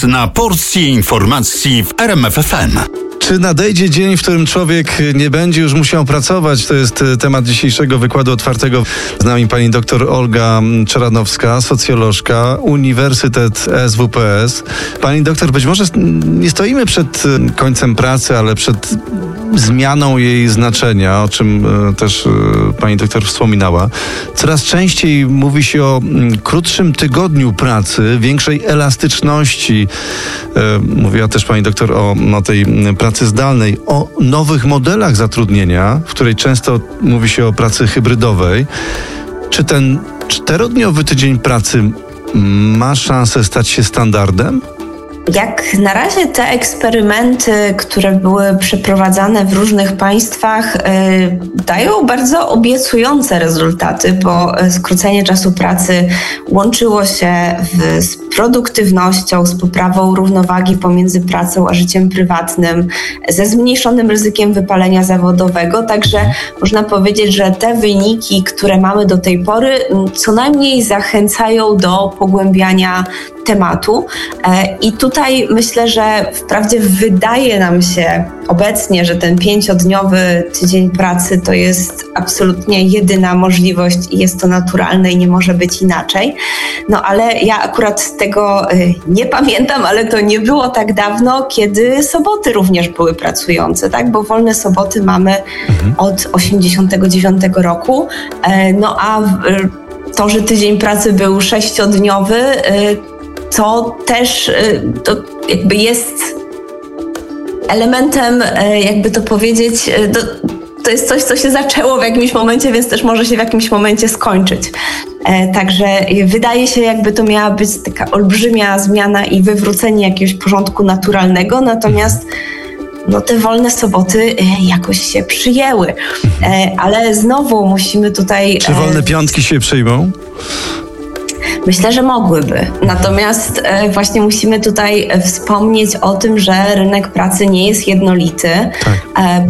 na porcję informacji w RMF FM. Czy nadejdzie dzień, w którym człowiek nie będzie już musiał pracować? To jest temat dzisiejszego wykładu otwartego. Z nami pani dr Olga Czaranowska, socjolożka, Uniwersytet SWPS. Pani doktor, być może nie stoimy przed końcem pracy, ale przed zmianą jej znaczenia, o czym też pani doktor wspominała. Coraz częściej mówi się o krótszym tygodniu pracy, większej elastyczności. Mówiła też pani doktor o tej pracy zdalnej, o nowych modelach zatrudnienia, w której często mówi się o pracy hybrydowej. Czy ten 4-dniowy tydzień pracy ma szansę stać się standardem? Jak na razie te eksperymenty, które były przeprowadzane w różnych państwach, dają bardzo obiecujące rezultaty, bo skrócenie czasu pracy łączyło się z produktywnością, z poprawą równowagi pomiędzy pracą a życiem prywatnym, ze zmniejszonym ryzykiem wypalenia zawodowego. Także można powiedzieć, że te wyniki, które mamy do tej pory, co najmniej zachęcają do pogłębiania tematu. I tutaj myślę, że wprawdzie wydaje nam się obecnie, że ten 5-dniowy tydzień pracy to jest absolutnie jedyna możliwość i jest to naturalne i nie może być inaczej. No ale ja akurat tego nie pamiętam, ale to nie było tak dawno, kiedy soboty również były pracujące, tak? Bo wolne soboty mamy od 89 roku. No a to, że tydzień pracy był 6-dniowy, to też to jakby jest elementem, jakby to powiedzieć, to jest coś, co się zaczęło w jakimś momencie, więc też może się w jakimś momencie skończyć. Także wydaje się, jakby to miała być taka olbrzymia zmiana i wywrócenie jakiegoś porządku naturalnego, natomiast te wolne soboty jakoś się przyjęły. Ale znowu musimy tutaj... Czy wolne piątki się przyjmą? Myślę, że mogłyby. Natomiast właśnie musimy tutaj wspomnieć o tym, że rynek pracy nie jest jednolity. Tak.